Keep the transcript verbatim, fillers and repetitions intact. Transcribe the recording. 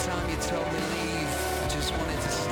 time you told me leave, I just wanted to